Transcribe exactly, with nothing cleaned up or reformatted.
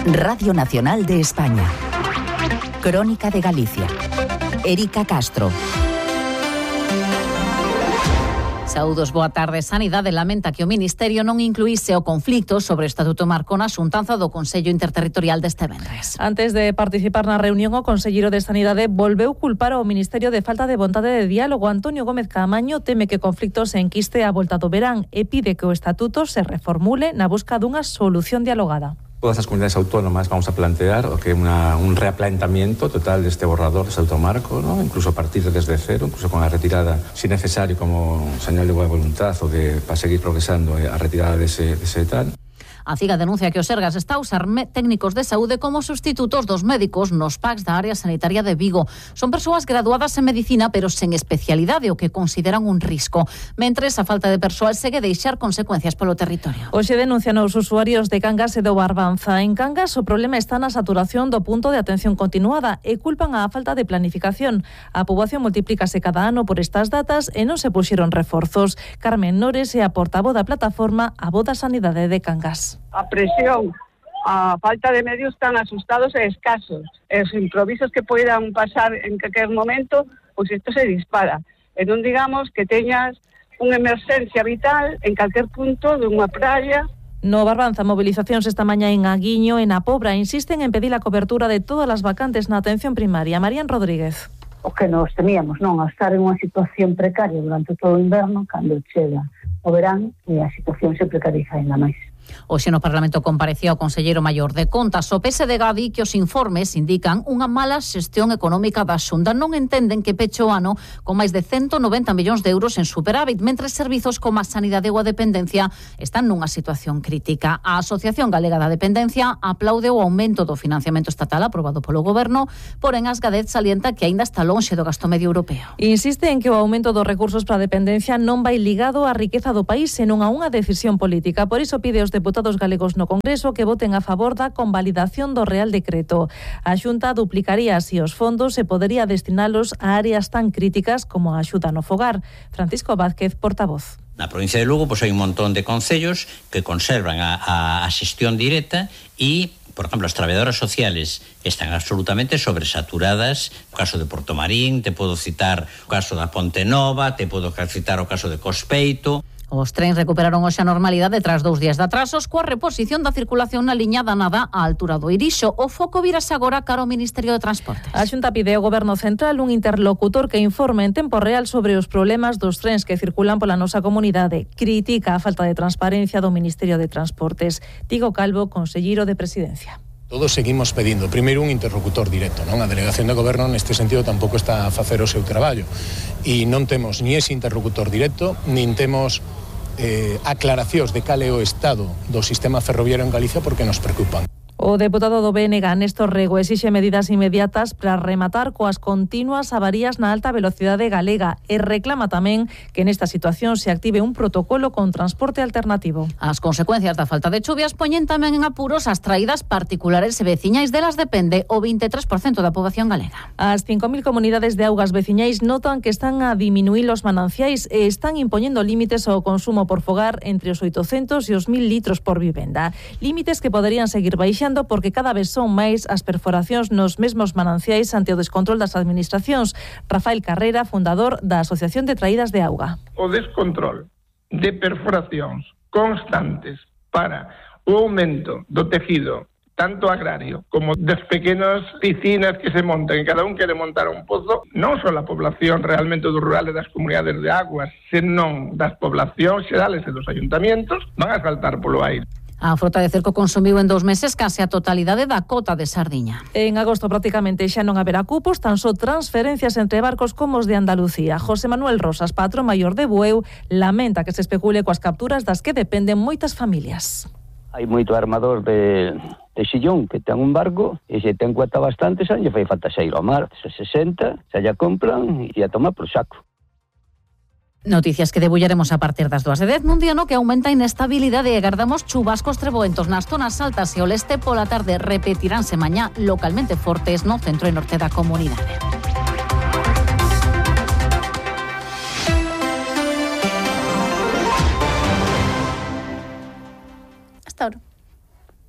Radio Nacional de España. Crónica de Galicia. Erika Castro. Saúdos, boa tarde. Sanidade lamenta que o Ministerio non incluíse o conflicto sobre o Estatuto Marco na xuntanza do Consello Interterritorial deste venres. Antes de participar na reunión, o conselleiro de Sanidade volveu culpar ao Ministerio de falta de vontade de diálogo. Antonio Gómez Caamaño teme que o conflicto se enquiste a volta do verán e pide que o Estatuto se reformule na busca dunha solución dialogada. Todas as comunidades autónomas vamos a plantear o que é una, un reaplanteamiento total deste borrador de Estatuto Marco, ¿no? Incluso a partir desde cero, incluso con a retirada, si necesario, como señal de boa voluntad ou de, para seguir progresando a retirada dese, dese tal. A CIGA denuncia que o Sergas está a usar técnicos de saúde como sustitutos dos médicos nos P A Cs da área sanitaria de Vigo. Son persoas graduadas en medicina, pero sen especialidade, o que consideran un risco. Mentres, a falta de persoal segue deixar consecuencias polo territorio. Hoxe denuncian os usuarios de Cangas e do Barbanza. En Cangas, o problema está na saturación do punto de atención continuada e culpan a falta de planificación. A poboación multiplícase cada ano por estas datas e non se puxeron reforzos. Carmen Nores é a portavoz da plataforma A Voz da Sanidade de Cangas. A presión, a falta de medios tan asustados e escasos. E os improvisos que poidan pasar en calquer momento, pois isto se dispara. E non digamos que teñas unha emerxencia vital en calquer punto dunha praia. No Barbanza, movilizacións esta mañá en Aguiño e na Pobra insisten en pedir a cobertura de todas as vacantes na atención primaria. Marían Rodríguez. O que nos temíamos, non, a estar en unha situación precaria durante todo o inverno, cando chega o verán e a situación se precariza ainda máis. Hoxe no Parlamento comparecía o conselleiro maior de Contas. O P S D G di que os informes indican unha mala xestión económica da Xunta. Non entenden que peche o ano con máis de ciento noventa millóns de euros en superávit, mentres servizos como a sanidade ou a dependencia están nunha situación crítica. A Asociación Galega da Dependencia aplaude o aumento do financiamento estatal aprobado polo Goberno, porén Asgadez salienta que aínda está lonxe do gasto medio europeo. Insiste en que o aumento dos recursos para a dependencia non vai ligado á riqueza do país, senón a unha decisión política. Por iso pide aos deputados galegos no Congreso que voten a favor da convalidación do Real Decreto. A Xunta duplicaría así os fondos e podería destinalos a áreas tan críticas como a axuda no fogar. Francisco Vázquez, portavoz. Na provincia de Lugo pois hai un montón de concellos que conservan a, a, a xestión directa e, por exemplo, as traballadoras sociales están absolutamente sobresaturadas. O caso de Portomarín, te podo citar o caso da Ponte Nova, te podo citar o caso de Cospeito. Os trens recuperaron hoxe a normalidade tras dous días de atrasos coa reposición da circulación na liña danada á altura do Irixo. O foco virase agora cara ao Ministerio de Transportes. A Xunta pide ao Goberno Central un interlocutor que informe en tempo real sobre os problemas dos trens que circulan pola nosa comunidade. Critica a falta de transparencia do Ministerio de Transportes. Tigo Calvo, conselleiro de Presidencia. Todos seguimos pedindo, primeiro, un interlocutor directo, non? A Delegación de Goberno neste sentido tampouco está a facer o seu traballo. E non temos ni ese interlocutor directo, nin temos eh, aclaracións de cal é o estado do sistema ferroviario en Galicia porque nos preocupan. O deputado do B N G, Néstor Rego, exixe medidas inmediatas para rematar coas continuas avarías na alta velocidade galega e reclama tamén que nesta situación se active un protocolo con transporte alternativo. As consecuencias da falta de chuvias poñen tamén en apuros as traídas particulares e veciñais, delas depende o vinte e tres por cento da poboación galega. As cinco mil comunidades de augas veciñais notan que están a diminuir os mananciais e están impoñendo límites ao consumo por fogar entre os oitocentos e os mil litros por vivenda. Límites que poderían seguir baixando porque cada vez son máis as perforacións nos mesmos mananciais ante o descontrol das administracións. Rafael Carrera, fundador da Asociación de Traídas de Auga. O descontrol de perforacións constantes para o aumento do tejido tanto agrario como das pequenas piscinas que se montan e cada un quere montar un pozo, non só a población realmente do rural e das comunidades de aguas, senón das poblacións xerales e dos ayuntamientos, van a saltar polo aire. A frota de cerco consumiu en dous meses case a totalidade da cota de sardiña. En agosto prácticamente xa non haberá cupos, tan só transferencias entre barcos como os de Andalucía. José Manuel Rosas, patrón maior de Bueu, lamenta que se especule coas capturas das que dependen moitas familias. Hai moito armador de, de Xillón que ten un barco e se ten cuota bastante, xa lle fai falta xa ir ao mar, se sesenta, xa lla compran e a tomar por saco. Noticias que debullaremos a partir das dúas e dez nun día no que aumenta a inestabilidade e agardamos chubascos treboentos nas zonas altas e o leste. Pola tarde repetiránse mañá localmente fortes no centro e norte da comunidade.